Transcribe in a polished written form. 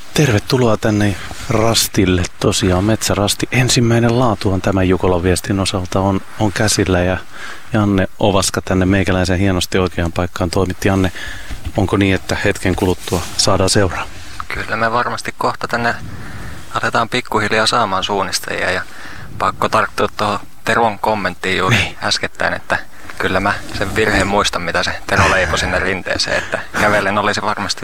Tervetuloa tänne rastille. Tosiaan metsärasti. Ensimmäinen laatu on tämän Jukolan viestin osalta on käsillä ja Janne Ovaska tänne meikäläisen hienosti oikeaan paikkaan toimitti. Janne, onko niin, että hetken kuluttua saadaan seuraa? Kyllä me varmasti kohta tänne aletaan pikkuhiljaa saamaan suunnistajia ja pakko tarttua tuohon Teron kommenttiin juuri äskettäin, että kyllä mä sen virheen muistan, mitä se Tero leipoi sinne rinteeseen, että kävellen olisi varmasti